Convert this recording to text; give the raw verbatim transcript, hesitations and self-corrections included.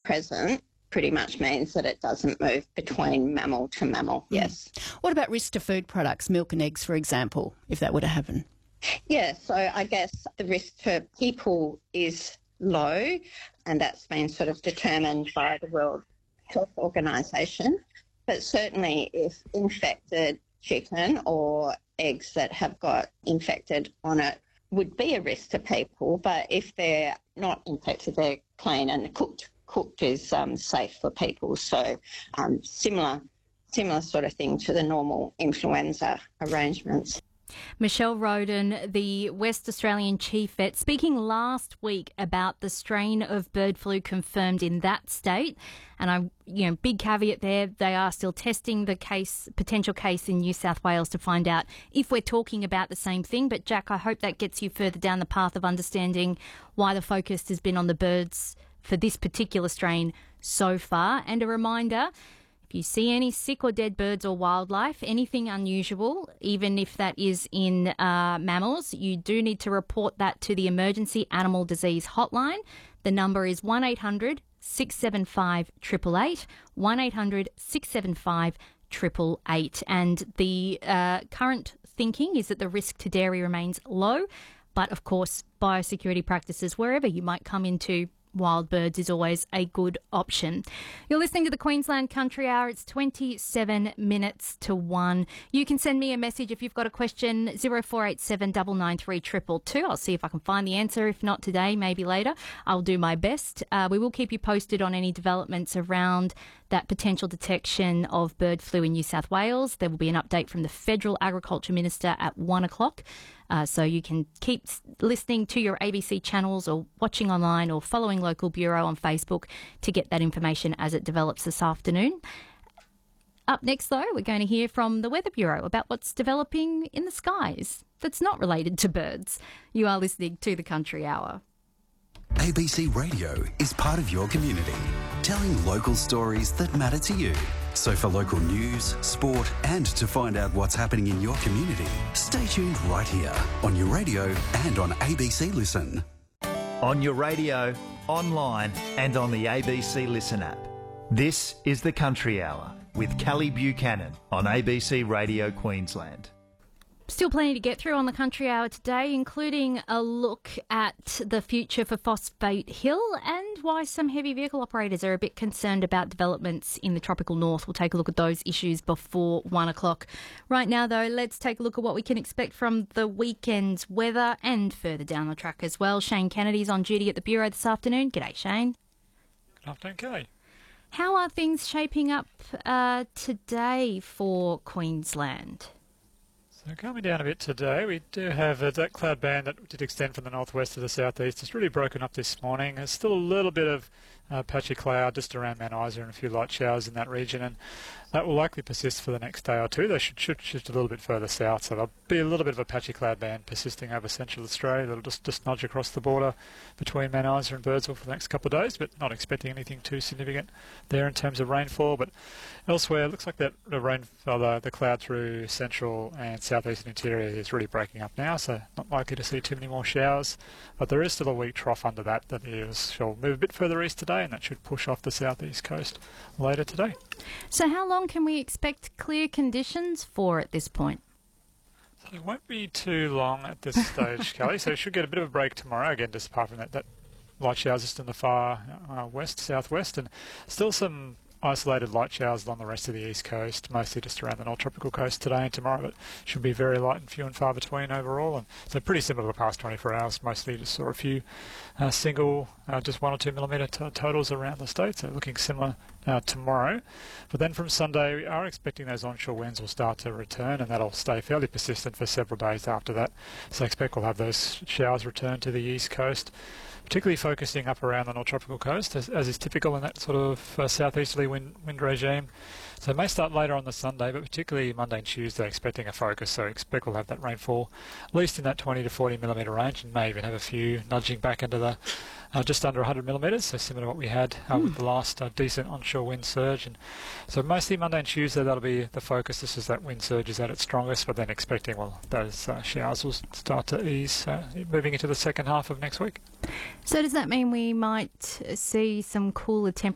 present pretty much means that it doesn't move between mammal to mammal, yes. What about risk to food products, milk and eggs, for example, if that were to happen? Yeah, so I guess the risk to people is low, and that's been sort of determined by the World Health Organisation. But certainly if infected chicken or eggs that have got infected on it would be a risk to people, but if they're not infected, they're clean and cooked. Cooked is um, safe for people. So um, similar, similar sort of thing to the normal influenza arrangements. Michelle Roden, the West Australian Chief Vet, speaking last week about the strain of bird flu confirmed in that state. And I, you know, big caveat there, they are still testing the case, potential case in New South Wales to find out if we're talking about the same thing. But Jack, I hope that gets you further down the path of understanding why the focus has been on the birds for this particular strain so far. And a reminder, if you see any sick or dead birds or wildlife, anything unusual, even if that is in uh, mammals, you do need to report that to the Emergency Animal Disease Hotline. The number is one eight hundred six seven five eight eight eight, one eight hundred six seven five eight eight eight. And the uh, current thinking is that the risk to dairy remains low, but of course biosecurity practices wherever you might come into wild birds is always a good option. You're listening to the Queensland Country Hour. It's twenty-seven minutes to one. You can send me a message if you've got a question, zero four eight seven nine nine three two two two. I'll see if I can find the answer. If not today, maybe later. I'll do my best. Uh, we will keep you posted on any developments around that potential detection of bird flu in New South Wales. There will be an update from the Federal Agriculture Minister at one o'clock. Uh, so you can keep listening to your A B C channels or watching online or following Local Bureau on Facebook to get that information as it develops this afternoon. Up next, though, we're going to hear from the Weather Bureau about what's developing in the skies that's not related to birds. You are listening to the Country Hour. A B C Radio is part of your community, telling local stories that matter to you. So for local news, sport and to find out what's happening in your community, stay tuned right here on your radio and on A B C Listen. On your radio, online and on the A B C Listen app. This is the Country Hour with Kelly Buchanan on A B C Radio Queensland. Still plenty to get through on the Country Hour today, including a look at the future for Phosphate Hill and why some heavy vehicle operators are a bit concerned about developments in the tropical north. We'll take a look at those issues before one o'clock. Right now, though, let's take a look at what we can expect from the weekend's weather and further down the track as well. Shane Kennedy's on duty at the Bureau this afternoon. G'day, Shane. Good afternoon, Kelly. How are things shaping up uh, today for Queensland? So coming down a bit today, we do have uh, that cloud band that did extend from the northwest to the southeast. It's really broken up this morning. There's still a little bit of uh, patchy cloud just around Mount Isa and a few light showers in that region, and that will likely persist for the next day or two. They should, should shift a little bit further south, so there'll be a little bit of a patchy cloud band persisting over central Australia. That'll just, just nudge across the border between Mount Isa and Birdsville for the next couple of days, but not expecting anything too significant there in terms of rainfall. But elsewhere, it looks like that the rain, uh, the, the cloud through central and southeastern interior is really breaking up now, so not likely to see too many more showers. But there is still a weak trough under that that is, shall move a bit further east today, and that should push off the southeast coast later today. So how long can we expect clear conditions for at this point? So it won't be too long at this stage, Kelly, so it should get a bit of a break tomorrow, again, just apart from that, that light showers just in the far uh, west, southwest, and still some isolated light showers along the rest of the east coast, mostly just around the north tropical coast today and tomorrow, but should be very light and few and far between overall. And so pretty similar to the past twenty-four hours, mostly just saw a few uh, single, uh, just one or two millimetre t- totals around the state, so looking similar uh, tomorrow. But then from Sunday, we are expecting those onshore winds will start to return, and that'll stay fairly persistent for several days after that. So I expect we'll have those showers return to the east coast, particularly focusing up around the North Tropical Coast, as, as is typical in that sort of uh, southeasterly wind, wind regime. So it may start later on the Sunday, but particularly Monday and Tuesday, expecting a focus. So I expect we'll have that rainfall at least in that twenty to forty millimetre range, and may even have a few nudging back into the uh, just under one hundred millimetres, so similar to what we had uh, mm. with the last uh, decent onshore wind surge. And so mostly Monday and Tuesday, that'll be the focus. This is that wind surge is at its strongest, but then expecting, well, those uh, showers will start to ease uh, moving into the second half of next week. So does that mean we might see some cooler temperatures